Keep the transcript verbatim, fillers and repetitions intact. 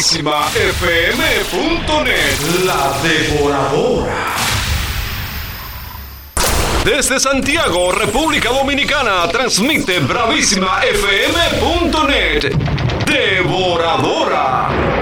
bravísima f m punto net. La Devoradora. Desde Santiago, República Dominicana, transmite bravísima f m punto net. Devoradora.